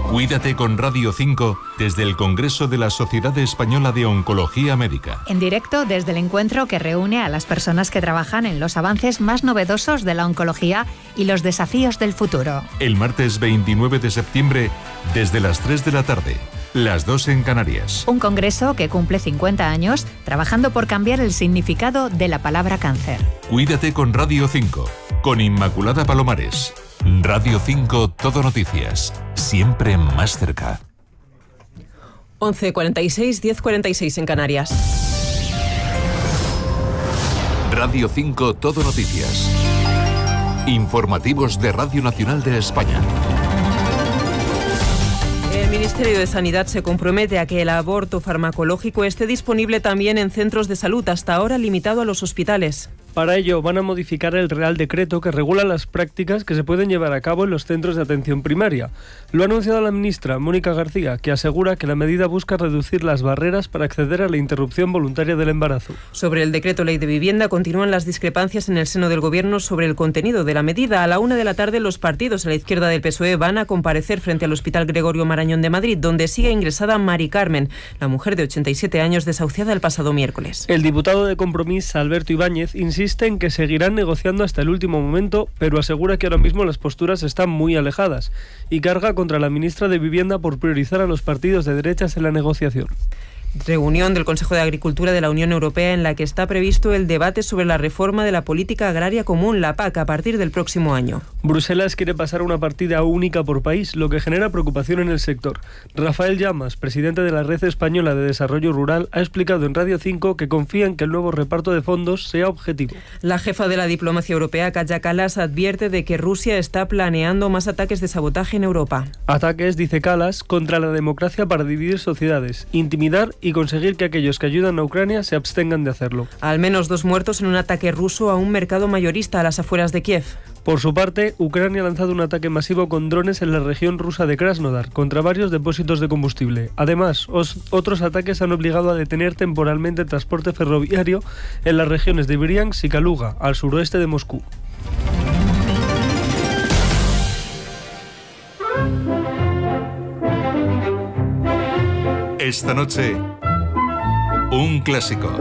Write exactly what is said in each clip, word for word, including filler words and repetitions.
Cuídate con Radio cinco desde el Congreso de la Sociedad Española de Oncología Médica. En directo desde el encuentro que reúne a las personas que trabajan en los avances más novedosos de la oncología y los desafíos del futuro. El martes veintinueve de septiembre desde las tres de la tarde, las dos en Canarias. Un congreso que cumple cincuenta años trabajando por cambiar el significado de la palabra cáncer. Cuídate con Radio cinco, con Inmaculada Palomares. Radio cinco Todo Noticias, siempre más cerca. once cuarenta y seis, diez cuarenta y seis en Canarias. Radio cinco Todo Noticias. Informativos de Radio Nacional de España. El Ministerio de Sanidad se compromete a que el aborto farmacológico esté disponible también en centros de salud, hasta ahora limitado a los hospitales. Para ello van a modificar el Real Decreto que regula las prácticas que se pueden llevar a cabo en los centros de atención primaria. Lo ha anunciado la ministra Mónica García, que asegura que la medida busca reducir las barreras para acceder a la interrupción voluntaria del embarazo. Sobre el Decreto Ley de Vivienda continúan las discrepancias en el seno del Gobierno sobre el contenido de la medida. A la una de la tarde los partidos a la izquierda del P S O E van a comparecer frente al Hospital Gregorio Marañón de Madrid, donde sigue ingresada Mari Carmen, la mujer de ochenta y siete años desahuciada el pasado miércoles. El diputado de Compromís, Alberto Ibáñez, insiste Insiste en que seguirán negociando hasta el último momento, pero asegura que ahora mismo las posturas están muy alejadas y carga contra la ministra de Vivienda por priorizar a los partidos de derechas en la negociación. Reunión del Consejo de Agricultura de la Unión Europea en la que está previsto el debate sobre la reforma de la política agraria común, la P A C, a partir del próximo año. Bruselas quiere pasar a una partida única por país, lo que genera preocupación en el sector. Rafael Llamas, presidente de la Red Española de Desarrollo Rural, ha explicado en Radio cinco que confía en que el nuevo reparto de fondos sea objetivo. La jefa de la diplomacia europea, Kaja Kallas, advierte de que Rusia está planeando más ataques de sabotaje en Europa. Ataques, dice Kallas, contra la democracia para dividir sociedades, intimidar y conseguir que aquellos que ayudan a Ucrania se abstengan de hacerlo. Al menos dos muertos en un ataque ruso a un mercado mayorista a las afueras de Kiev. Por su parte, Ucrania ha lanzado un ataque masivo con drones en la región rusa de Krasnodar contra varios depósitos de combustible. Además, os, otros ataques han obligado a detener temporalmente el transporte ferroviario en las regiones de Briansk y Kaluga, al suroeste de Moscú. Esta noche, un clásico.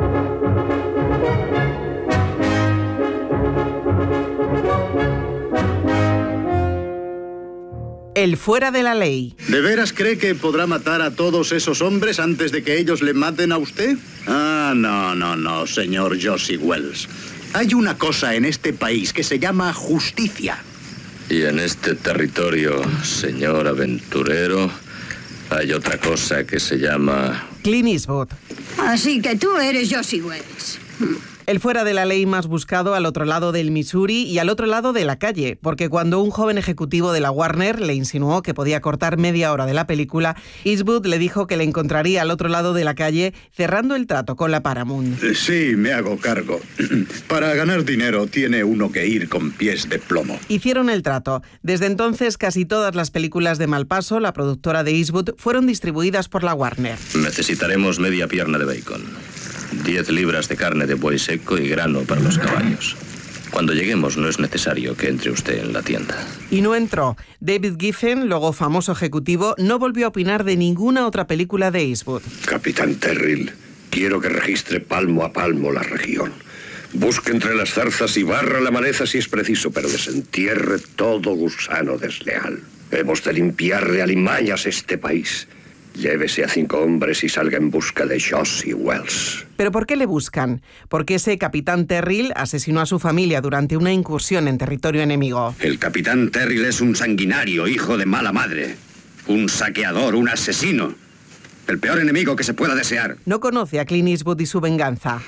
El fuera de la ley. ¿De veras cree que podrá matar a todos esos hombres antes de que ellos le maten a usted? Ah, no, no, no, señor Josie Wells. Hay una cosa en este país que se llama justicia. Y en este territorio, señor aventurero, hay otra cosa que se llama... Clint Eastwood. Así que tú eres Josie Wells. El fuera de la ley más buscado al otro lado del Missouri y al otro lado de la calle, porque cuando un joven ejecutivo de la Warner le insinuó que podía cortar media hora de la película, Eastwood le dijo que le encontraría al otro lado de la calle cerrando el trato con la Paramount. Sí, me hago cargo. Para ganar dinero tiene uno que ir con pies de plomo. Hicieron el trato. Desde entonces casi todas las películas de Malpaso, la productora de Eastwood, fueron distribuidas por la Warner. Necesitaremos media pierna de bacon, diez libras de carne de buey seco y grano para los caballos. Cuando lleguemos no es necesario que entre usted en la tienda. Y no entró. David Giffen, luego famoso ejecutivo, no volvió a opinar de ninguna otra película de Eastwood. Capitán Terrill, quiero que registre palmo a palmo la región. Busque entre las zarzas y barra la maleza si es preciso, pero desentierre todo gusano desleal. Hemos de limpiar de alimañas este país. Llévese a cinco hombres y salga en busca de Josie Wells. ¿Pero por qué le buscan? Porque ese capitán Terrill asesinó a su familia durante una incursión en territorio enemigo. El capitán Terrill es un sanguinario, hijo de mala madre. Un saqueador, un asesino. El peor enemigo que se pueda desear. No conoce a Clint Eastwood y su venganza.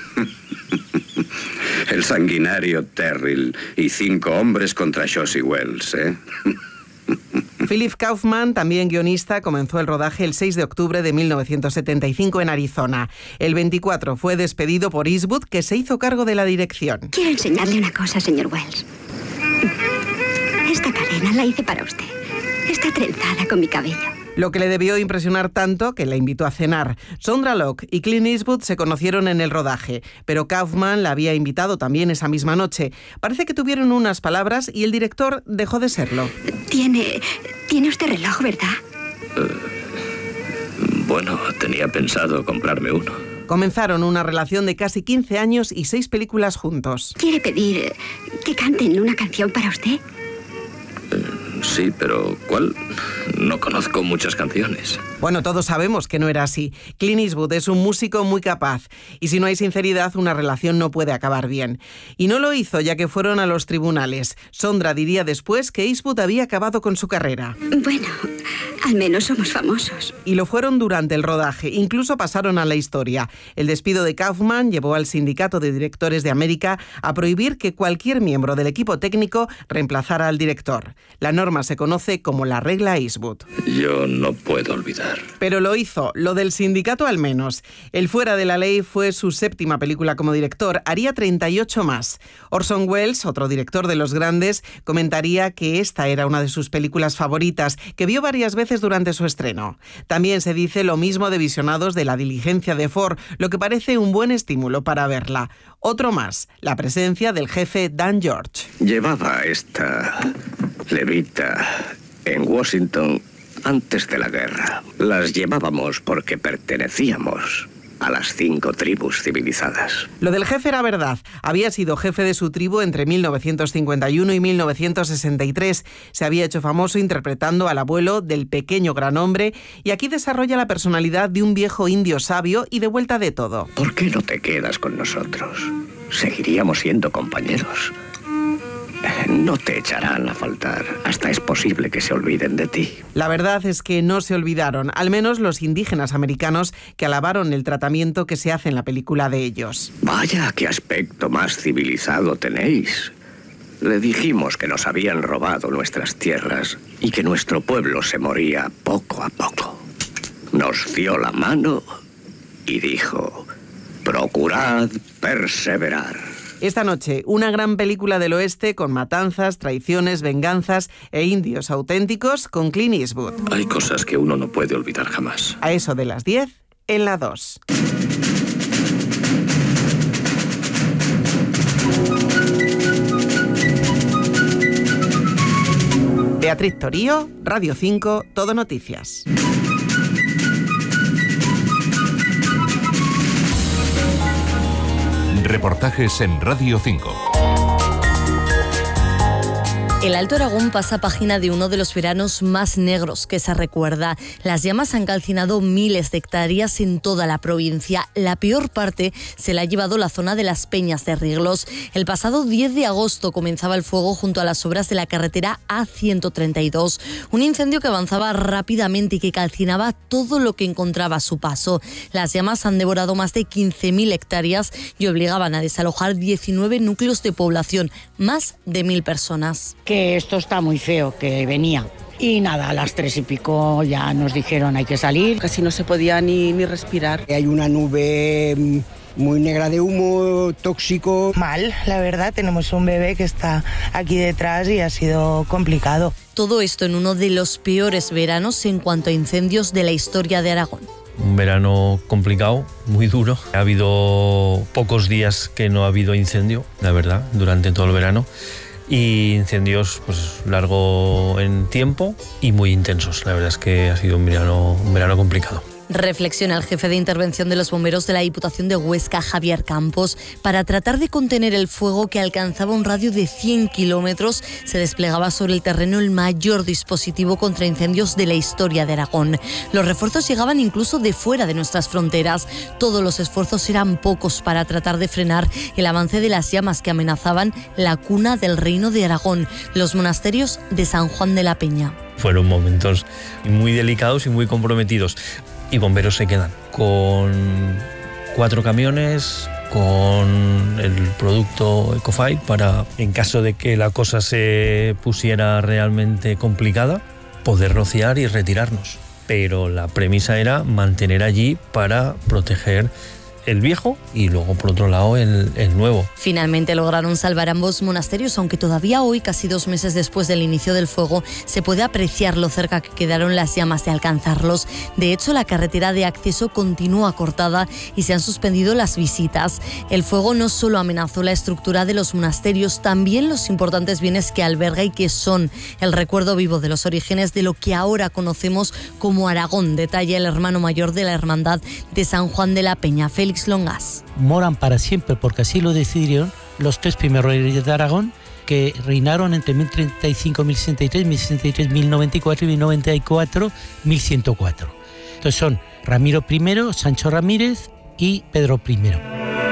El sanguinario Terrill y cinco hombres contra Josie Wells, ¿eh? Philip Kaufman, también guionista, comenzó el rodaje el seis de octubre de mil novecientos setenta y cinco en Arizona. El veinticuatro fue despedido por Eastwood, que se hizo cargo de la dirección. Quiero enseñarle una cosa, señor Wells. Esta cadena la hice para usted. Está trenzada con mi cabello. Lo que le debió impresionar tanto que la invitó a cenar. Sondra Locke y Clint Eastwood se conocieron en el rodaje, pero Kaufman la había invitado también esa misma noche. Parece que tuvieron unas palabras y el director dejó de serlo. Tiene... Tiene usted reloj, ¿verdad? Uh, bueno, tenía pensado comprarme uno. Comenzaron una relación de casi quince años y seis películas juntos. ¿Quiere pedir que canten una canción para usted? Uh, sí, pero ¿cuál? No conozco muchas canciones. Bueno, todos sabemos que no era así. Clint Eastwood es un músico muy capaz y si no hay sinceridad, una relación no puede acabar bien. Y no lo hizo, ya que fueron a los tribunales. Sondra diría después que Eastwood había acabado con su carrera. Bueno, al menos somos famosos. Y lo fueron durante el rodaje, incluso pasaron a la historia. El despido de Kaufman llevó al Sindicato de Directores de América a prohibir que cualquier miembro del equipo técnico reemplazara al director. La norma se conoce como la regla Eastwood. Yo no puedo olvidar. Pero lo hizo, lo del sindicato al menos. El Fuera de la Ley fue su séptima película como director, haría treinta y ocho más. Orson Welles, otro director de los grandes, comentaría que esta era una de sus películas favoritas, que vio varias veces durante su estreno. También se dice lo mismo de visionados de La diligencia de Ford, lo que parece un buen estímulo para verla. Otro más, la presencia del jefe Dan George. Llevaba esta levita en Washington antes de la guerra. Las llevábamos porque pertenecíamos a las cinco tribus civilizadas. Lo del jefe era verdad. Había sido jefe de su tribu entre mil novecientos cincuenta y uno y mil novecientos sesenta y tres. Se había hecho famoso interpretando al abuelo del pequeño gran hombre y aquí desarrolla la personalidad de un viejo indio sabio y de vuelta de todo. ¿Por qué no te quedas con nosotros? Seguiríamos siendo compañeros. No te echarán a faltar. Hasta es posible que se olviden de ti. La verdad es que no se olvidaron, al menos los indígenas americanos que alabaron el tratamiento que se hace en la película de ellos. Vaya, qué aspecto más civilizado tenéis. Le dijimos que nos habían robado nuestras tierras y que nuestro pueblo se moría poco a poco. Nos dio la mano y dijo: procurad perseverar. Esta noche, una gran película del oeste con matanzas, traiciones, venganzas e indios auténticos con Clint Eastwood. Hay cosas que uno no puede olvidar jamás. A eso de las diez, en la dos. Beatriz Torío, Radio cinco, Todo Noticias. Reportajes en Radio cinco. El Alto Aragón pasa página de uno de los veranos más negros que se recuerda. Las llamas han calcinado miles de hectáreas en toda la provincia. La peor parte se la ha llevado la zona de las Peñas de Riglos. El pasado diez de agosto comenzaba el fuego junto a las obras de la carretera A ciento treinta y dos. Un incendio que avanzaba rápidamente y que calcinaba todo lo que encontraba a su paso. Las llamas han devorado más de quince mil hectáreas y obligaban a desalojar diecinueve núcleos de población, más de mil personas. Que esto está muy feo, que venía. Y nada, a las tres y pico ya nos dijeron hay que salir. Casi no se podía ni, ni respirar. Hay una nube muy negra de humo, tóxico. Mal, la verdad, tenemos un bebé que está aquí detrás y ha sido complicado. Todo esto en uno de los peores veranos en cuanto a incendios de la historia de Aragón. Un verano complicado, muy duro. Ha habido pocos días que no ha habido incendio, la verdad, durante todo el verano. Y incendios pues largo en tiempo y muy intensos. La verdad es que ha sido un verano, un verano complicado. Reflexiona el jefe de intervención de los bomberos de la Diputación de Huesca, Javier Campos. Para tratar de contener el fuego que alcanzaba un radio de cien kilómetros, se desplegaba sobre el terreno el mayor dispositivo contra incendios de la historia de Aragón. Los refuerzos llegaban incluso de fuera de nuestras fronteras. Todos los esfuerzos eran pocos para tratar de frenar el avance de las llamas que amenazaban la cuna del Reino de Aragón, los monasterios de San Juan de la Peña. Fueron momentos muy delicados y muy comprometidos. Y bomberos se quedan con cuatro camiones, con el producto Ecofight para, en caso de que la cosa se pusiera realmente complicada, poder rociar y retirarnos. Pero la premisa era mantener allí para proteger el viejo y luego por otro lado el, el nuevo. Finalmente lograron salvar ambos monasterios, aunque todavía hoy, casi dos meses después del inicio del fuego, se puede apreciar lo cerca que quedaron las llamas de alcanzarlos. De hecho, la carretera de acceso continúa cortada y se han suspendido las visitas. El fuego no solo amenazó la estructura de los monasterios, también los importantes bienes que alberga y que son el recuerdo vivo de los orígenes de lo que ahora conocemos como Aragón, detalla el hermano mayor de la Hermandad de San Juan de la Peña, Félix Longas. Moran para siempre, porque así lo decidieron los tres primeros reyes de Aragón, que reinaron entre mil treinta y cinco, mil sesenta y tres, mil sesenta y tres, mil noventa y cuatro y mil noventa y cuatro, mil ciento cuatro. Entonces son Ramiro primero, Sancho Ramírez y Pedro primero.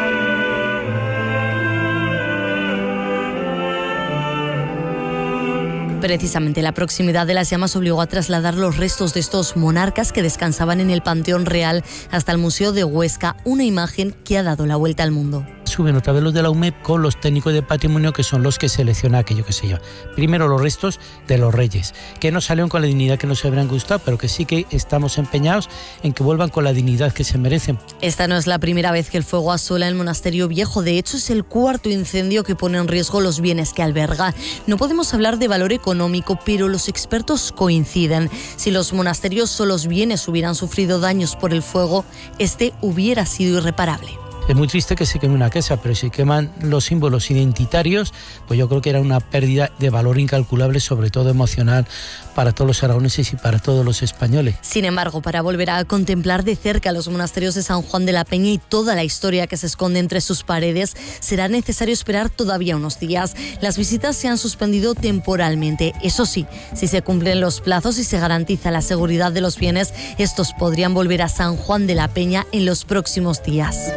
Precisamente la proximidad de las llamas obligó a trasladar los restos de estos monarcas que descansaban en el Panteón Real hasta el Museo de Huesca, una imagen que ha dado la vuelta al mundo. Suben otra vez los de la U M E P con los técnicos de patrimonio, que son los que seleccionan aquello que se lleva. Primero los restos de los reyes, que no salieron con la dignidad que nos habrían gustado, pero que sí que estamos empeñados en que vuelvan con la dignidad que se merecen. Esta no es la primera vez que el fuego asola el monasterio viejo, de hecho es el cuarto incendio que pone en riesgo los bienes que alberga. No podemos hablar de valor económico, pero los expertos coinciden. Si los monasterios o los bienes hubieran sufrido daños por el fuego, este hubiera sido irreparable. Es muy triste que se queme una casa, pero si queman los símbolos identitarios, pues yo creo que era una pérdida de valor incalculable, sobre todo emocional, para todos los aragoneses y para todos los españoles. Sin embargo, para volver a contemplar de cerca los monasterios de San Juan de la Peña y toda la historia que se esconde entre sus paredes, será necesario esperar todavía unos días. Las visitas se han suspendido temporalmente. Eso sí, si se cumplen los plazos y se garantiza la seguridad de los bienes, estos podrían volver a San Juan de la Peña en los próximos días.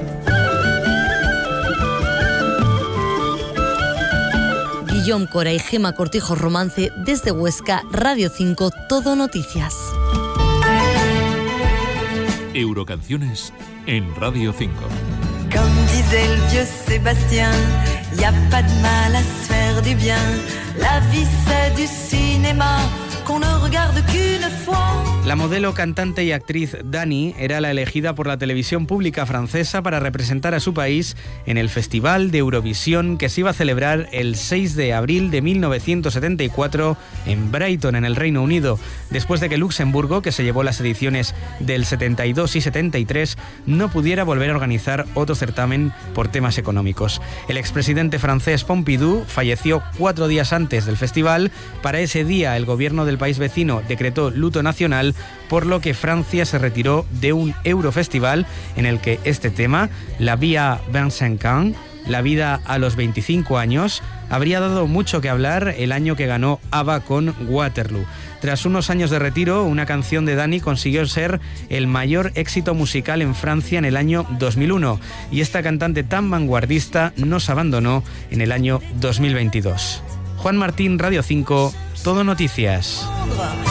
Guillaume Cora y Gema Cortijo Romance, desde Huesca, Radio cinco, Todo Noticias. Eurocanciones en Radio cinco. Comme disait el vieux Sébastien, y a pas de mal à se faire du bien. La vie c'est du cinéma. La modelo, cantante y actriz Dani era la elegida por la televisión pública francesa para representar a su país en el Festival de Eurovisión que se iba a celebrar el seis de abril de mil novecientos setenta y cuatro en Brighton, en el Reino Unido, después de que Luxemburgo, que se llevó las ediciones del setenta y dos y setenta y tres, no pudiera volver a organizar otro certamen por temas económicos. El expresidente francés Pompidou falleció cuatro días antes del festival. Para ese día, el gobierno del país vecino decretó luto nacional, por lo que Francia se retiró de un Eurofestival en el que este tema, La vie à vingt-cinq ans, la vida a los veinticinco años, habría dado mucho que hablar el año que ganó ABBA con Waterloo. Tras unos años de retiro, una canción de Dani consiguió ser el mayor éxito musical en Francia en el año dos mil uno, y esta cantante tan vanguardista nos abandonó en el año dos mil veintidós. Juan Martín, Radio cinco, Todo Noticias.